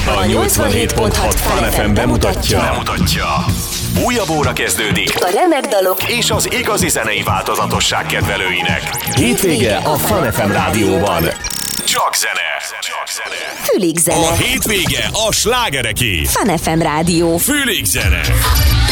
A 87.6 Fun FM bemutatja. Újabb óra kezdődik. A remek dalok és az igazi zenei változatosság kedvelőinek. Hétvége a Fun FM rádióban. Csak zene. Fülig zene. A hétvége a slágereké. Fun FM rádió. Fülig zene.